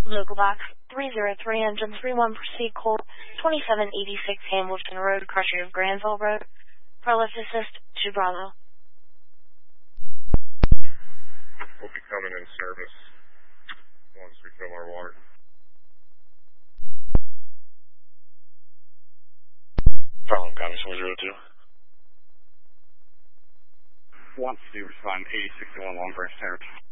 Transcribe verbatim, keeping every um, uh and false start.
Local box three zero three engine three one, proceed cold twenty-seven eighty-six Hamilton Road, crossing of Granville Road. Prolift assist to Bravo. We'll be coming in service once we fill our water. Problem, copy, four zero two. One to respond eighty sixty-one Long Branch Terrace.